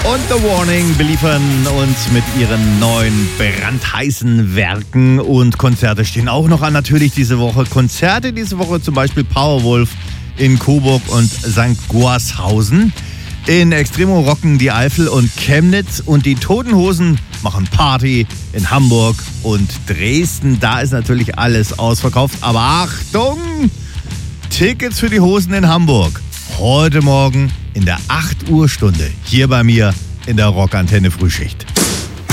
und The Warning beliefern uns mit ihren neuen brandheißen Werken und Konzerte stehen auch noch an. Natürlich diese Woche Konzerte, diese Woche zum Beispiel Powerwolf in Coburg und St. Goarshausen. In Extremo rocken die Eifel und Chemnitz und die Toten Hosen machen Party in Hamburg und Dresden. Da ist natürlich alles ausverkauft, aber Achtung! Tickets für die Hosen in Hamburg. Heute Morgen in der 8 Uhr Stunde hier bei mir in der Rockantenne Frühschicht.